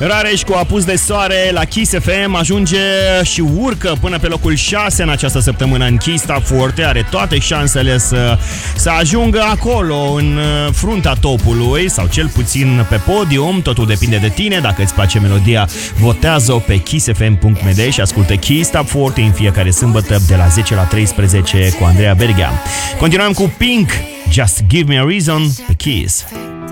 Rareș cu Apus de soare la Kiss FM ajunge și urcă până pe locul 6 în această săptămână în Kiss Top 40. Are toate șansele să ajungă acolo, în fruntea topului, sau cel puțin pe podium. Totul depinde de tine. Dacă îți place melodia, votează-o pe kissfm.md și ascultă Kiss Top 40 în fiecare sâmbătă de la 10 la 13 cu Andreea Berghea. Continuăm cu Pink, Just Give Me a Reason pe Kiss.